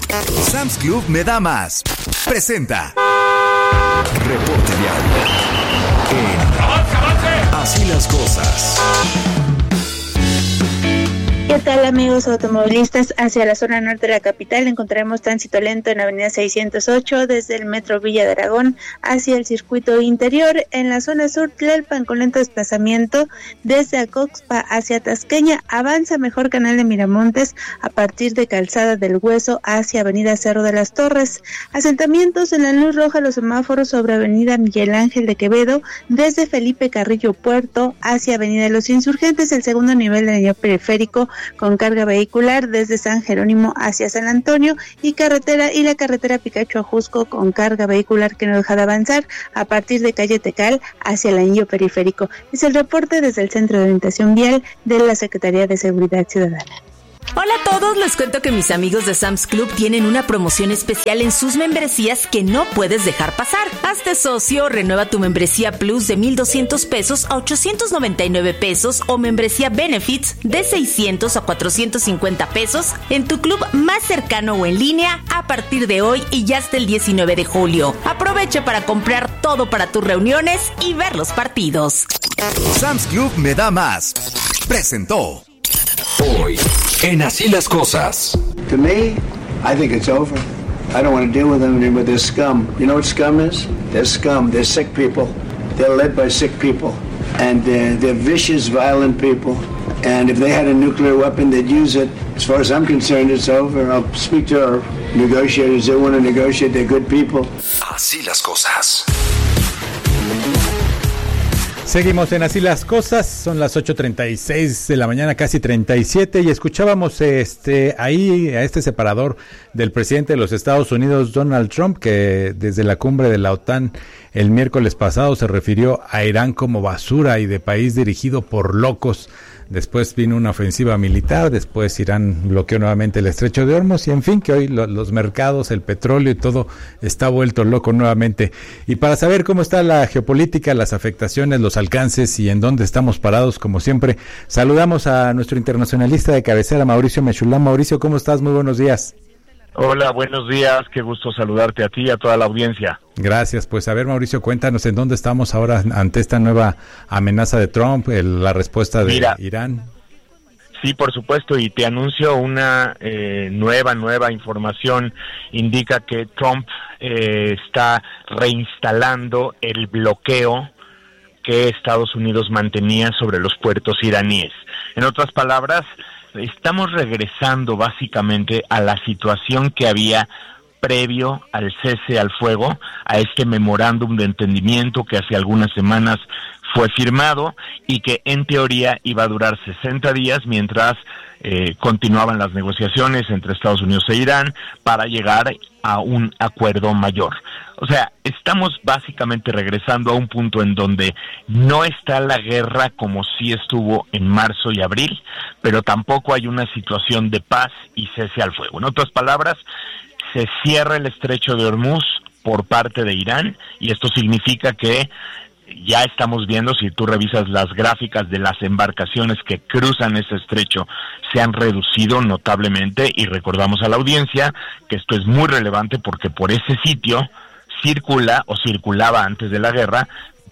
Sam's Club me da más. Presenta Reporte Vial en Así las Cosas. ¿Qué tal, amigos automovilistas? Hacia la zona norte de la capital encontraremos tránsito lento en la avenida 608 desde el metro Villa de Aragón hacia el circuito interior. En la zona sur, Tlalpan con lento desplazamiento desde Acoxpa hacia Tasqueña. Avanza mejor Canal de Miramontes a partir de Calzada del Hueso hacia avenida Cerro de las Torres. Asentamientos en la luz roja, los semáforos sobre avenida Miguel Ángel de Quevedo desde Felipe Carrillo Puerto hacia avenida Los Insurgentes, el segundo nivel del anillo periférico con carga vehicular desde San Jerónimo hacia San Antonio y la carretera Picacho a Jusco con carga vehicular que no deja de avanzar a partir de calle Tecal hacia el anillo periférico. Es el reporte desde el Centro de Orientación Vial de la Secretaría de Seguridad Ciudadana. Hola a todos, les cuento que mis amigos de Sam's Club tienen una promoción especial en sus membresías que no puedes dejar pasar. Hazte socio, renueva tu membresía Plus de 1,200 pesos a 899 pesos o membresía Benefits de 600 a 450 pesos en tu club más cercano o en línea a partir de hoy y ya hasta el 19 de julio. Aprovecha para comprar todo para tus reuniones y ver los partidos. Sam's Club me da más. Presentó Hoy en Así las Cosas. To me, I think it's over. I don't want to deal with them anymore. They're scum. You know what scum is? They're scum. They're sick people. They're led by sick people. And they're vicious, violent people. And if they had a nuclear weapon, they'd use it. As far as I'm concerned, it's over. I'll speak to our negotiators. They want to negotiate. They're good people. Así las Cosas. Seguimos en Así las Cosas, son las 8:36 de la mañana, casi 37, y escuchábamos ahí a este separador del presidente de los Estados Unidos, Donald Trump, que desde la cumbre de la OTAN el miércoles pasado se refirió a Irán como basura y de país dirigido por locos. Después vino una ofensiva militar, después Irán bloqueó nuevamente el estrecho de Hormuz y en fin, que hoy los mercados, el petróleo y todo está vuelto loco nuevamente. Y para saber cómo está la geopolítica, las afectaciones, los alcances y en dónde estamos parados, como siempre, saludamos a nuestro internacionalista de cabecera, Mauricio Mechulán. Mauricio, ¿cómo estás? Muy buenos días. Hola, buenos días, qué gusto saludarte a ti y a toda la audiencia. Gracias, pues a ver, Mauricio, cuéntanos en dónde estamos ahora ante esta nueva amenaza de Trump, la respuesta de Irán. Sí, por supuesto, y te anuncio una nueva información, indica que Trump está reinstalando el bloqueo que Estados Unidos mantenía sobre los puertos iraníes. En otras palabras, estamos regresando básicamente a la situación que había previo al cese al fuego, a este memorándum de entendimiento que hace algunas semanas fue firmado y que en teoría iba a durar 60 días mientras continuaban las negociaciones entre Estados Unidos e Irán para llegar a un acuerdo mayor. O sea, estamos básicamente regresando a un punto en donde no está la guerra como sí estuvo en marzo y abril, pero tampoco hay una situación de paz y cese al fuego. En otras palabras, se cierra el estrecho de Hormuz por parte de Irán y esto significa que ya estamos viendo, si tú revisas las gráficas de las embarcaciones que cruzan ese estrecho, se han reducido notablemente y recordamos a la audiencia que esto es muy relevante porque por ese sitio circulaba antes de la guerra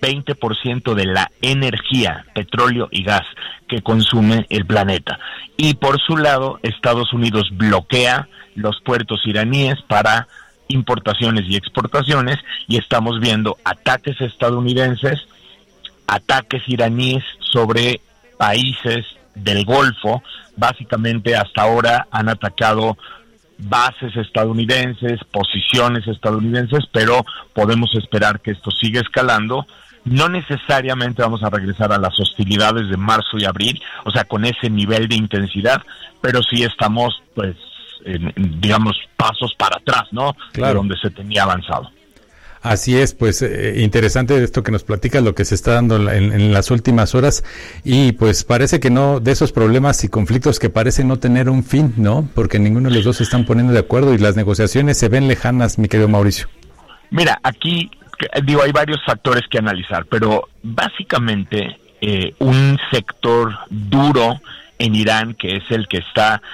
20% de la energía, petróleo y gas que consume el planeta. Y por su lado, Estados Unidos bloquea los puertos iraníes para importaciones y exportaciones y estamos viendo ataques estadounidenses, ataques iraníes sobre países del Golfo. Básicamente hasta ahora han atacado bases estadounidenses, posiciones estadounidenses, pero podemos esperar que esto siga escalando. No necesariamente vamos a regresar a las hostilidades de marzo y abril, o sea, con ese nivel de intensidad, pero sí estamos, pues, digamos, pasos para atrás, ¿no? Claro. De donde se tenía avanzado. Así es, pues interesante esto que nos platicas, lo que se está dando en las últimas horas y pues parece que no, de esos problemas y conflictos que parecen no tener un fin, ¿no? Porque ninguno de los dos se están poniendo de acuerdo y las negociaciones se ven lejanas, mi querido Mauricio. Mira, aquí, hay varios factores que analizar, pero básicamente un sector duro en Irán, que es el que está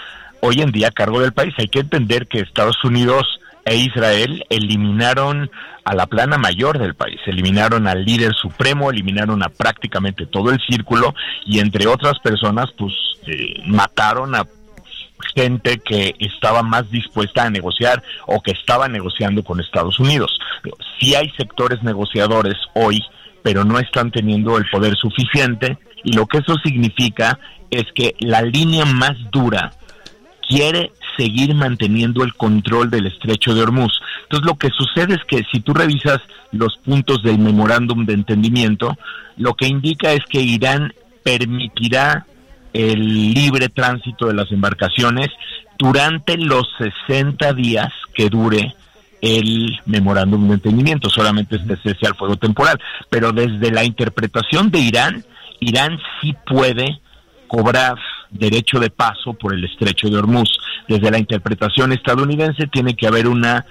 hoy en día a cargo del país. Hay que entender que Estados Unidos e Israel eliminaron a la plana mayor del país, eliminaron al líder supremo, eliminaron a prácticamente todo el círculo y entre otras personas pues mataron a gente que estaba más dispuesta a negociar o que estaba negociando con Estados Unidos. Sí hay sectores negociadores hoy, pero no están teniendo el poder suficiente, y lo que eso significa es que la línea más dura quiere seguir manteniendo el control del estrecho de Hormuz. Entonces lo que sucede es que si tú revisas los puntos del memorándum de entendimiento, lo que indica es que Irán permitirá el libre tránsito de las embarcaciones durante los 60 días que dure el memorándum de entendimiento, solamente este cese al fuego temporal, pero desde la interpretación de Irán sí puede cobrar derecho de paso por el estrecho de Hormuz. Desde la interpretación estadounidense tiene que haber una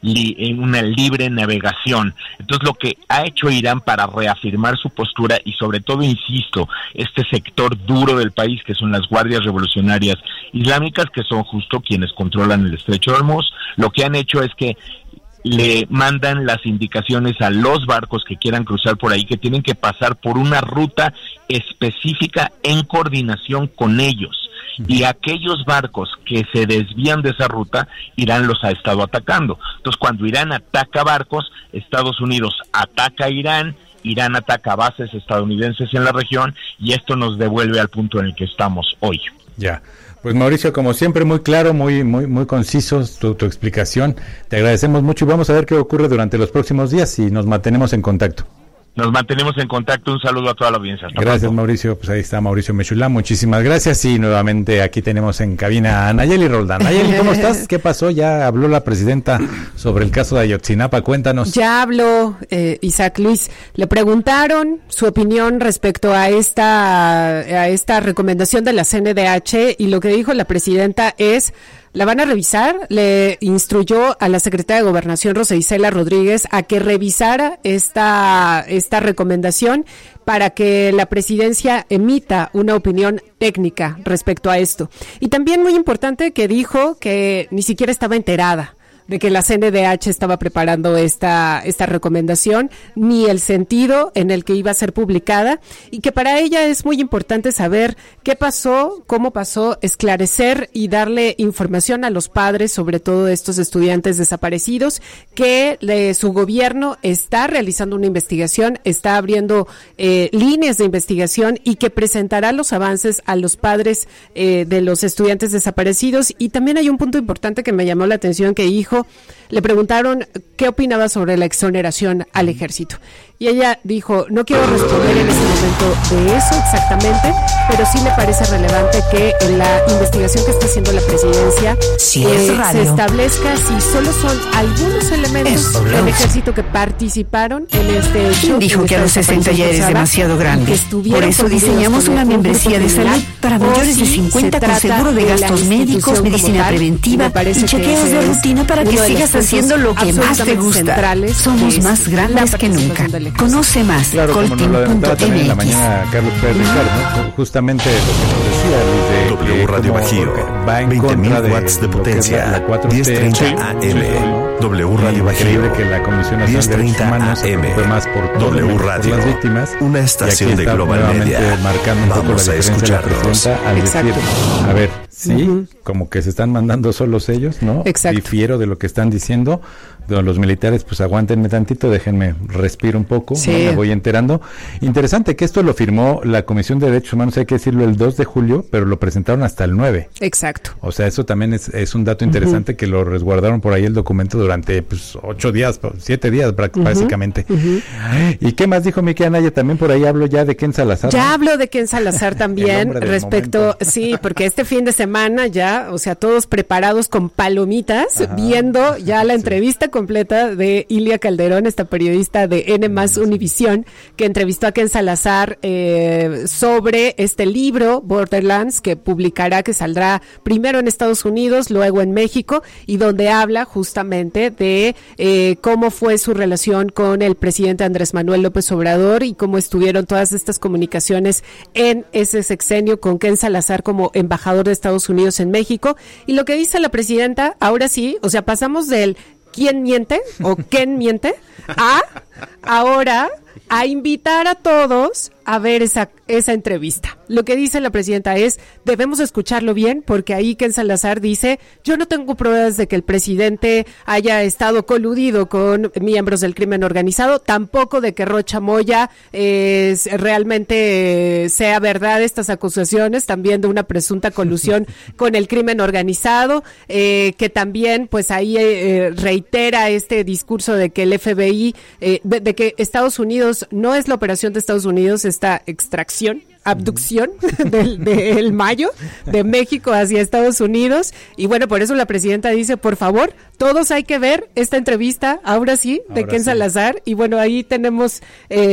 libre navegación. Entonces lo que ha hecho Irán para reafirmar su postura y sobre todo, insisto, este sector duro del país que son las guardias revolucionarias islámicas, que son justo quienes controlan el estrecho de Hormuz, lo que han hecho es que le mandan las indicaciones a los barcos que quieran cruzar por ahí, que tienen que pasar por una ruta específica en coordinación con ellos. Y aquellos barcos que se desvían de esa ruta, Irán los ha estado atacando. Entonces, cuando Irán ataca barcos, Estados Unidos ataca a Irán, Irán ataca bases estadounidenses en la región, y esto nos devuelve al punto en el que estamos hoy. Ya. Pues Mauricio, como siempre, muy claro, muy conciso tu explicación. Te agradecemos mucho y vamos a ver qué ocurre durante los próximos días y nos mantenemos en contacto. Nos mantenemos en contacto. Un saludo a toda la audiencia. Hasta gracias, pronto. Mauricio. Pues ahí está Mauricio Mechulá. Muchísimas gracias. Y nuevamente aquí tenemos en cabina a Nayeli Roldán. Nayeli, ¿cómo estás? ¿Qué pasó? Ya habló la presidenta sobre el caso de Ayotzinapa. Cuéntanos. Ya habló Isaac Luis. Le preguntaron su opinión respecto a esta recomendación de la CNDH y lo que dijo la presidenta es: la van a revisar. Le instruyó a la secretaria de Gobernación, Rosa Isela Rodríguez, a que revisara esta recomendación para que la presidencia emita una opinión técnica respecto a esto. Y también muy importante que dijo que ni siquiera estaba enterada de que la CNDH estaba preparando esta recomendación, ni el sentido en el que iba a ser publicada, y que para ella es muy importante saber qué pasó, cómo pasó, esclarecer y darle información a los padres, sobre todo estos estudiantes desaparecidos, que su gobierno está realizando una investigación, está abriendo líneas de investigación y que presentará los avances a los padres de los estudiantes desaparecidos. Y también hay un punto importante que me llamó la atención, que dijo, le preguntaron qué opinaba sobre la exoneración al ejército. Y ella dijo, no quiero responder en este momento de eso exactamente, pero sí me parece relevante que en la investigación que está haciendo la presidencia se establezca si solo son algunos elementos del ejército que participaron en este hecho. Dijo que a los 60 ya eres demasiado grande. Por eso diseñamos una membresía de salud para mayores de 50 con seguro de gastos médicos, medicina preventiva y chequeos de rutina para que sigas haciendo lo que más te gusta. Somos más grandes que nunca. Conoce más. Claro, como nos lo adelantaba también en la mañana Carlos Pérez Ricardo, ¿no? Justamente lo que nos decía Luis, W Radio Bajío, va en 20.000 watts de potencia, 10:30 AM. W Radio Bajío, increíble que la Comisión Nacional de Derechos Humanos se preocupe más por W Radio, las víctimas, una estación de Global nuevamente Media. marcando un poco Vamos la a diferencia de la escucharlos. presidenta al decir, a ver, sí, como que se están mandando solos ellos, ¿no? Exacto. Difiero de lo que están diciendo. Los militares, pues aguántenme tantito, déjenme respiro un poco, sí, ¿no? Me voy enterando. Interesante que esto lo firmó la Comisión de Derechos Humanos, hay que decirlo, el 2 de julio, pero lo presentaron hasta el 9. Exacto. O sea, eso también es un dato interesante, que lo resguardaron por ahí el documento durante 8 días, 7 días básicamente. ¿Y qué más dijo Miki Anaya? También por ahí hablo ya de Ken Salazar. Ya ¿no? hablo de Ken Salazar también respecto, sí, porque este fin de semana ya, o sea, todos preparados con palomitas, viendo ya la entrevista completa de Ilia Calderón, esta periodista de N+ Univisión, que entrevistó a Ken Salazar sobre este libro, Borderlands, que publicará, que saldrá primero en Estados Unidos, luego en México, y donde habla justamente de cómo fue su relación con el presidente Andrés Manuel López Obrador y cómo estuvieron todas estas comunicaciones en ese sexenio con Ken Salazar como embajador de Estados Unidos en México. Y lo que dice la presidenta, ahora sí, o sea, pasamos del ¿quién miente? o ¿quién miente? Ahora a invitar a todos a ver esa entrevista. Lo que dice la presidenta es, debemos escucharlo bien, porque ahí Ken Salazar dice, yo no tengo pruebas de que el presidente haya estado coludido con miembros del crimen organizado, tampoco de que Rocha Moya realmente sea verdad estas acusaciones, también de una presunta colusión con el crimen organizado, que también pues ahí reitera este discurso de que el FBI, de que Estados Unidos no es la operación de Estados Unidos, esta extracción, abducción del Mayo de México hacia Estados Unidos. Y bueno, por eso la presidenta dice, por favor, todos hay que ver esta entrevista, ahora sí, de Ken Salazar. Y bueno, ahí tenemos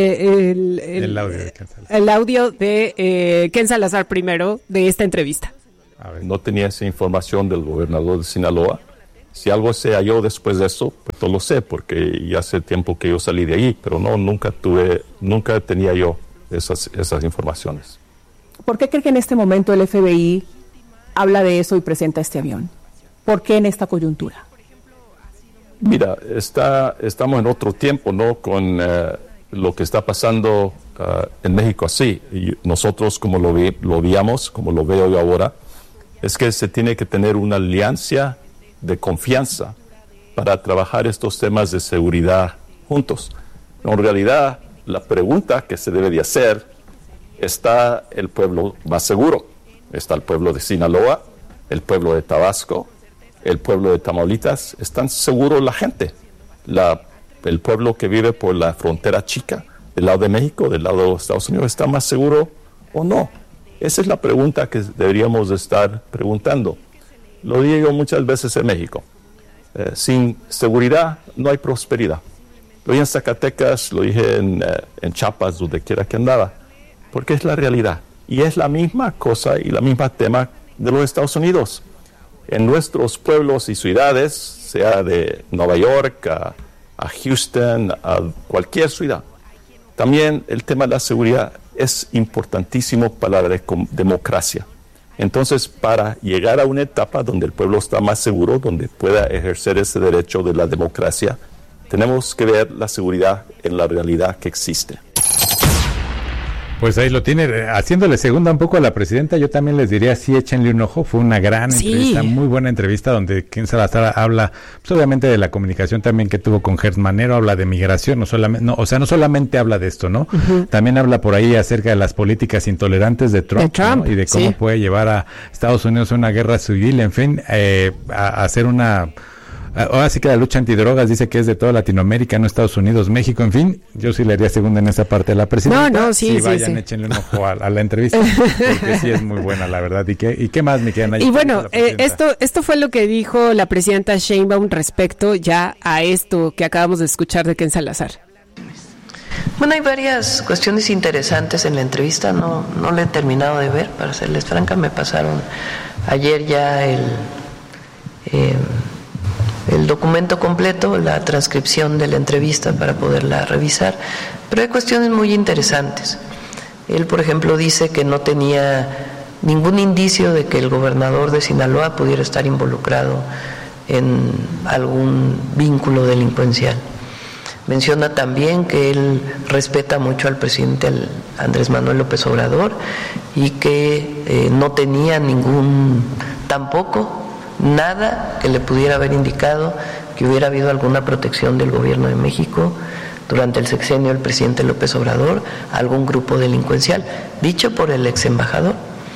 el audio de Ken Salazar primero de esta entrevista. No tenía esa información del gobernador de Sinaloa. Si algo se halló después de eso, pues no lo sé, porque ya hace tiempo que yo salí de ahí, pero nunca tenía yo esas informaciones. ¿Por qué cree que en este momento el FBI habla de eso y presenta este avión? ¿Por qué en esta coyuntura? Mira, estamos en otro tiempo, ¿no? Con lo que está pasando en México así. Y nosotros, como lo veíamos, como lo veo yo ahora, es que se tiene que tener una alianza de confianza para trabajar estos temas de seguridad juntos. En realidad, la pregunta que se debe de hacer, ¿está el pueblo más seguro? ¿Está el pueblo de Sinaloa? ¿El pueblo de Tabasco? ¿El pueblo de Tamaulipas? ¿Están seguros la gente? ¿El pueblo que vive por la frontera chica, del lado de México, del lado de Estados Unidos, está más seguro o no? Esa es la pregunta que deberíamos de estar preguntando. Lo digo muchas veces en México. Sin seguridad no hay prosperidad. Lo dije en Zacatecas, lo dije en Chiapas, donde quiera que andaba. Porque es la realidad. Y es la misma cosa y la misma tema de los Estados Unidos. En nuestros pueblos y ciudades, sea de Nueva York a Houston, a cualquier ciudad, también el tema de la seguridad es importantísimo para la democracia. Entonces, para llegar a una etapa donde el pueblo está más seguro, donde pueda ejercer ese derecho de la democracia, tenemos que ver la seguridad en la realidad que existe. Pues ahí lo tiene, haciéndole segunda un poco a la presidenta, yo también les diría, sí, échenle un ojo, fue una gran entrevista, muy buena entrevista, donde Ken Salazar habla, pues obviamente de la comunicación también que tuvo con Gertz Manero, habla de migración, no solamente habla de esto, ¿no? También habla por ahí acerca de las políticas intolerantes de Trump, ¿no? Y de cómo puede llevar a Estados Unidos a una guerra civil, en fin, a hacer una... Ahora sí que la lucha antidrogas dice que es de toda Latinoamérica, no Estados Unidos, México, en fin, yo sí le haría segunda en esa parte de la presidenta. Échenle un ojo a la entrevista, porque sí es muy buena, la verdad. ¿Y qué más, mi querida? Y bueno, esto fue lo que dijo la presidenta Sheinbaum respecto ya a esto que acabamos de escuchar de Ken Salazar. Bueno, hay varias cuestiones interesantes en la entrevista, no la he terminado de ver, para serles franca, me pasaron ayer ya el documento completo, la transcripción de la entrevista para poderla revisar, pero hay cuestiones muy interesantes. Él, por ejemplo, dice que no tenía ningún indicio de que el gobernador de Sinaloa pudiera estar involucrado en algún vínculo delincuencial. Menciona también que él respeta mucho al presidente Andrés Manuel López Obrador y que no tenía tampoco nada que le pudiera haber indicado que hubiera habido alguna protección del gobierno de México durante el sexenio del presidente López Obrador a algún grupo delincuencial, dicho por el ex embajador.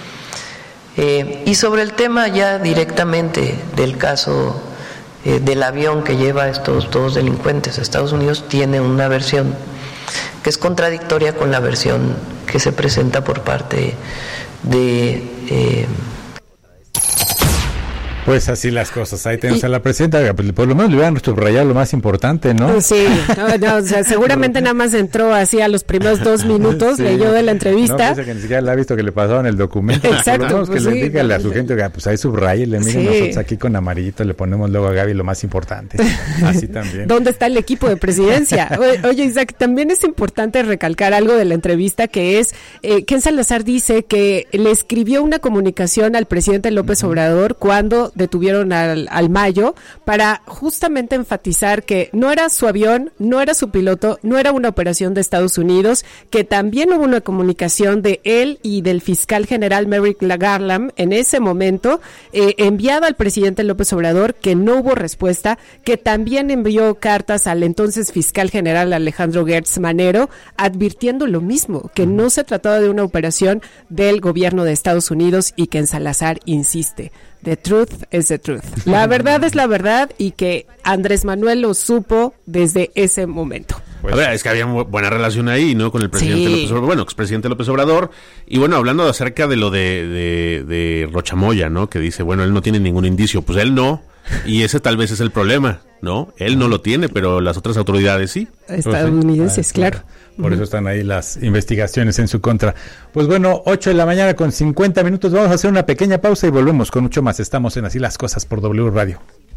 Y sobre el tema ya directamente del caso del avión que lleva a estos dos delincuentes a Estados Unidos, tiene una versión que es contradictoria con la versión que se presenta por parte de Pues así las cosas, ahí tenemos a la presidenta, pues por lo menos le hubieran subrayado lo más importante, ¿no? Sí, o sea, seguramente nada más entró así a los primeros 2 minutos, sí. Leyó de la entrevista. No, piensa que ni siquiera la ha visto que le pasaron el documento. Exacto. Por lo menos que le diga a su gente, pues ahí subrayele, miren, nosotros aquí con amarillito le ponemos luego a Gaby lo más importante, así también. ¿Dónde está el equipo de presidencia? Oye, Isaac, también es importante recalcar algo de la entrevista que es, Ken Salazar dice que le escribió una comunicación al presidente López Obrador cuando detuvieron al Mayo para justamente enfatizar que no era su avión, no era su piloto, no era una operación de Estados Unidos, que también hubo una comunicación de él y del fiscal general Merrick Garland en ese momento, enviada al presidente López Obrador, que no hubo respuesta, que también envió cartas al entonces fiscal general Alejandro Gertz Manero, advirtiendo lo mismo, que no se trataba de una operación del gobierno de Estados Unidos y que en Salazar insiste. The truth is the truth. La verdad es la verdad y que Andrés Manuel lo supo desde ese momento. Pues, a ver, es que había buena relación ahí, ¿no? Con el presidente López Obrador, bueno, expresidente López Obrador. Y bueno, hablando acerca de lo de Rochamoya, ¿no? Que dice, bueno, él no tiene ningún indicio. Pues él no. Y ese tal vez es el problema, ¿no? Él no lo tiene, pero las otras autoridades sí. Estadounidenses, sí. Claro. Por eso están ahí las investigaciones en su contra. Pues bueno, 8:50 a.m. Vamos a hacer una pequeña pausa y volvemos con mucho más. Estamos en Así las Cosas por W Radio.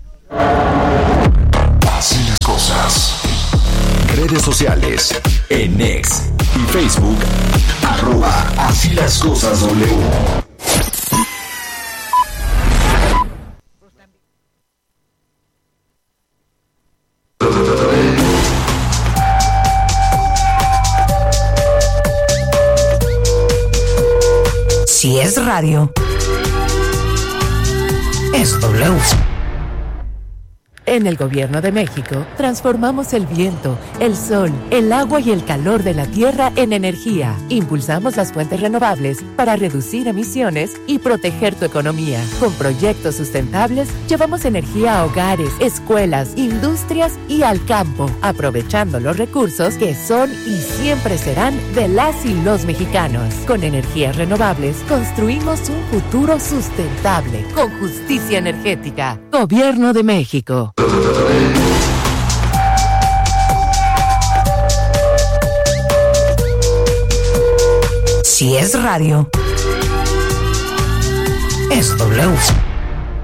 Así las Cosas. Redes sociales. En X y Facebook. @Así las Cosas W. Si es radio, es W. En el Gobierno de México, transformamos el viento, el sol, el agua y el calor de la tierra en energía. Impulsamos las fuentes renovables para reducir emisiones y proteger tu economía. Con proyectos sustentables, llevamos energía a hogares, escuelas, industrias y al campo, aprovechando los recursos que son y siempre serán de las y los mexicanos. Con energías renovables, construimos un futuro sustentable, con justicia energética. Gobierno de México. Si es radio, es W.